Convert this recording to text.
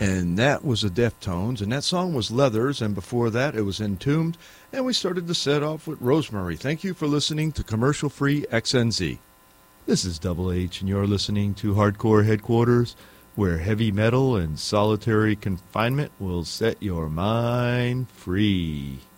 And that was the Deftones, and that song was Leathers, and before that it was Entombed, and we started the set off with Rosemary. Thank you for listening to Commercial Free XNZ. This is Double H, and you're listening to Hardcore Headquarters, where heavy metal and solitary confinement will set your mind free.